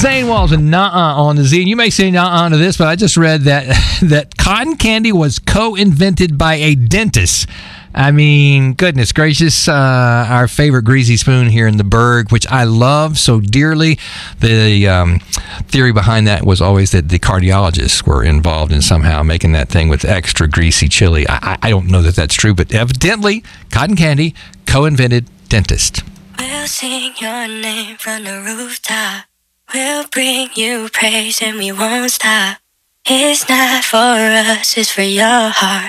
Zane Walls and Nuh-Uh on the Z. And you may say Nuh-Uh to this, but I just read that cotton candy was co-invented by a dentist. I mean, goodness gracious, our favorite greasy spoon here in the Berg, which I love so dearly. The theory behind that was always that the cardiologists were involved in somehow making that thing with extra greasy chili. I don't know that that's true, but evidently, cotton candy, co-invented dentist. We'll sing your name from the rooftop. We'll bring you praise and we won't stop. It's not for us, it's for your heart.